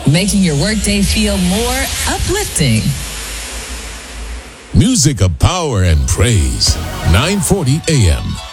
making your workday feel more uplifting. Music of power and praise. 940 AM.